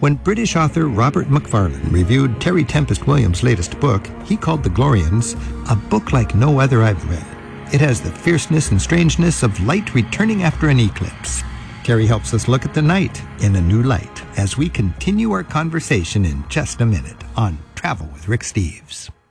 When British author Robert Macfarlane reviewed Terry Tempest Williams' latest book, he called The Glorians a book like no other I've read. It has the fierceness and strangeness of light returning after an eclipse. Terry helps us look at the night in a new light as we continue our conversation in just a minute on Travel with Rick Steves.